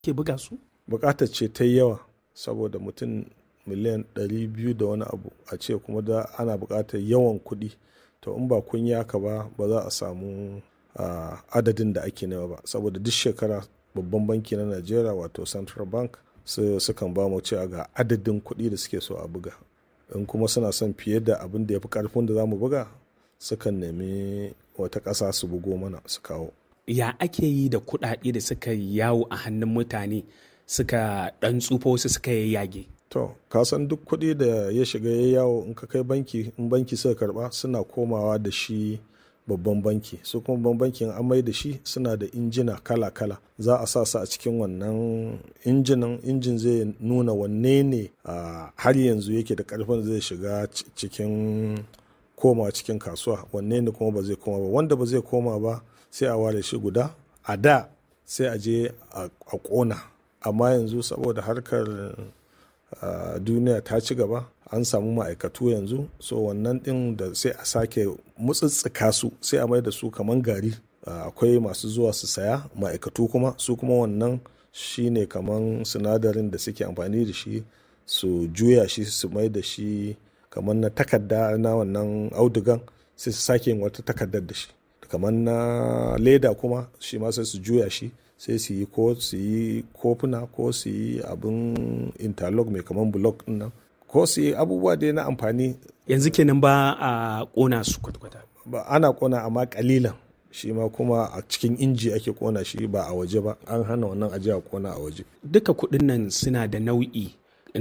ke buga su? Buƙatar ce ta yawa saboda mutum miliyan 200 da wani abu a ce kuma da ana buƙatar yawan kuɗi. To in ba kun yi haka ba za a samu adadin da ake nema ba, saboda duk shekara babban banki na Najeriya wato Central Bank sukan ba mu cewa ga adadin kuɗi da suke so a buga. In kuma suna son fiye da abin da ya fi ƙarfin da za mu buga, sukan nemi wata ƙasa su bugo mana su kawo. Ya ake yi da kuɗaɗe da suka yawo a hannun mutane suka ɗan tsufa wasu suka yayyage? To, ka san duk kuɗi da ya shiga ya yawo in ka kai banki, in banki suka karɓa suna komawa da shi babban banki. Su kuma babban bankin an mai da shi suna da injina kala-kala. Za a sa su a cikin wannan injin zai nuna wanne ne har yanzu yake da ƙarfin zai shiga cikin koma cikin kasuwa, wanne ne kuma ba zai koma ba. Wanda ba zai koma ba sai a ware shi guda. A da sai a je a ƙona, amma yanzu saboda harkar duniya ta ci gaba an samu ma'aikatu yanzu, so wannan ɗin da sai a sake mutsitsika su sai a mai da su kaman gari. Akwai masu zuwa su saya, ma'aikatu kuma su kuma wannan shine kaman sinadarin da suke amfani da shi su juya shi su mai da shi kaman na takarda na wannan audugan, sai su sake yin wata takardar da shi. Kaman na leda kuma shi ma sai su juya shi sai su yi kofuna ko su yi abin interlock mai kaman block din nan, ko su yi abubuwa dai na amfani. Yanzu kenan ba a ƙona su kwata-kwata? Ba, ana ƙona amma ƙalilan. Shi ma kuma a cikin inji ake ƙona shi ba a waje ba. An hana wannan aje a ƙona a waje. Duka kuɗin nan suna da nau'in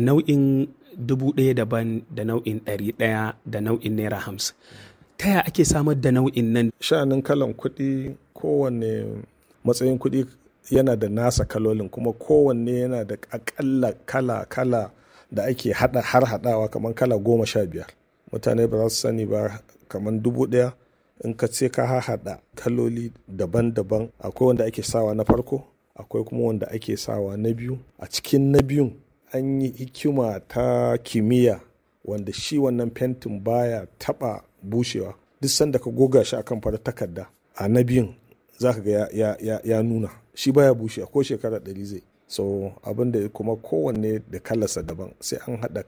1,000 daban da nau'in 100 da nau'in naira 50. Ta yaya ake samar da nau'in nan? Sha'anin kalan kuɗi, kowanne matsayin kuɗi yana da nasa kalolin, kuma kowanne yana da akalla kala da ake haɗawa kamar kala 15. Mutane ba za su sani ba, kamar 1,000 in ka ce ka haɗa kaloli daban-daban. Akwai wanda ake sawa na farko, akwai kuma wanda ake sawa na biyu. A cikin na biyun an yi hikima ta kimiyya wanda shi wannan fentin baya taɓa bushewa. Duk sanda ka goga shi akan farar takarda a na biyun za ka ga ya nuna shi baya bushe ko shekara 100 zai. So abin da kuma kowanne da kalarsa daban, sai an haɗa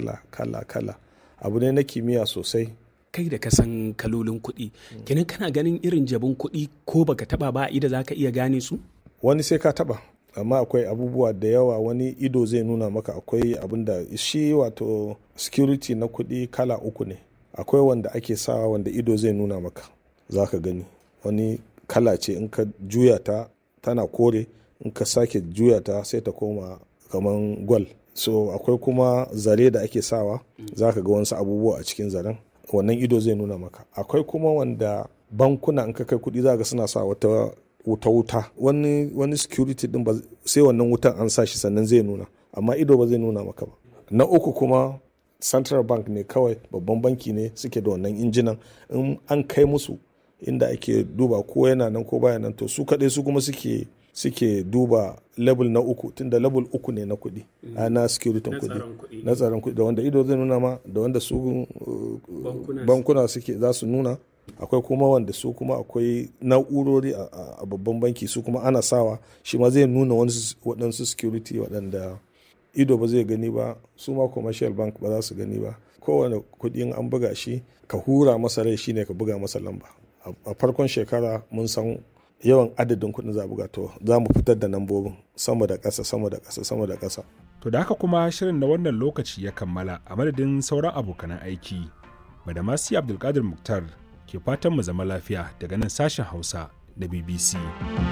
kala. Abu ne na kimiyya sosai. Kai da ka san kalolin kuɗi, kenan kana ganin irin jabin kuɗi ko baka taba ba ido za ka iya gane su? Wani sai ka taba, amma akwai abubuwa da yawa wani ido zai nuna maka. Akwai abin da shi wato security na kuɗi kala 3 ne. Akwai wanda ake sawa wanda ido zai nuna maka, za ka gani. Wani kala ce in ka juya ta tana kore, in ka sake juya ta sai ta koma kaman gwal. So akwai kuma zare da ake sawa, za ka ga wasu abubuwa a cikin zaren, wannan ido zai nuna maka. Akwai kuma wanda bankuna in ka kai kuɗi za ka suna sa wata wuta. Wani security din ba sai wannan wutan an sa shi sannan zai nuna, amma ido ba zai nuna maka ba. Na uku kuma Central Bank ne kawai, babban banki ne suke da wannan injinan. In an kai musu inda ake duba ko yana nan ko baya nan, to su kaɗai su kuma suke duba level na 3, tunda level 3 ne na kuɗi, na security kuɗi, na tsaron kuɗi, da wanda ido zai nuna ma, da wanda su bankuna suke za su nuna. Akwai kuma wanda su kuma akwai na'urori a babban banki, su kuma ana sawa shi ma zai nuna waɗansu security waɗanda ido ba zai gani ba, su ma commercial bank ba za su gani ba. Kowane kuɗi an buga shi, ka hura masa rai shine ka buga masa lamba. A farkon shekara mun san yawan adadin kuɗin za a buga, to za mu fitar da lambobin sama da ƙasa. To da haka kuma shirin na wannan lokaci ya kammala. A madadin sauran abokanan aiki, Badamasi Abdulkadir Muktar ke fatan mu zama lafiya daga nan sashen Hausa da BBC.